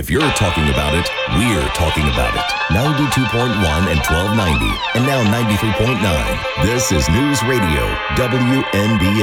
If you're talking about it, we're talking about it. 92.1 and 1290, and now 93.9. This is News Radio, WNBF.